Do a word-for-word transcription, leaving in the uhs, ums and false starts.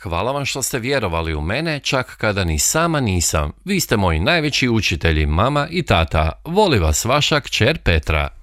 Hvala vam što ste vjerovali u mene, čak kada ni sama nisam. Vi ste moji najveći učitelji, mama i tata. Voli vas vaša kćer Petra.